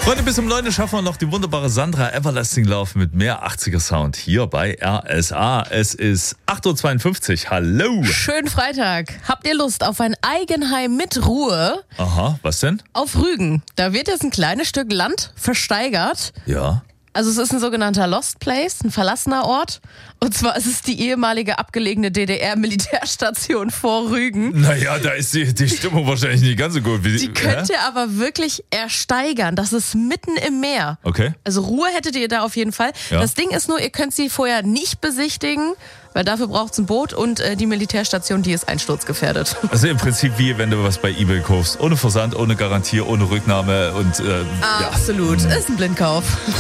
Freunde, bis um 9 Uhr schaffen wir noch die wunderbare Sandra Everlasting Love mit mehr 80er Sound hier bei RSA. Es ist 8.52 Uhr. Hallo. Schönen Freitag. Habt ihr Lust auf ein Eigenheim mit Ruhe? Aha, was denn? Auf Rügen. Da wird jetzt ein kleines Stück Land versteigert. Ja. Also es ist ein sogenannter Lost Place, ein verlassener Ort. Und zwar ist es die ehemalige abgelegene DDR-Militärstation vor Rügen. Naja, da ist die Stimmung wahrscheinlich nicht ganz so gut. Die könnt ihr aber wirklich ersteigern. Das ist mitten im Meer. Okay. Also Ruhe hättet ihr da auf jeden Fall. Ja. Das Ding ist nur, ihr könnt sie vorher nicht besichtigen, weil dafür braucht es ein Boot und die Militärstation, die ist einsturzgefährdet. Also im Prinzip wie wenn du was bei eBay kaufst. Ohne Versand, ohne Garantie, ohne Rücknahme und ja. Absolut. Ist ein Blindkauf.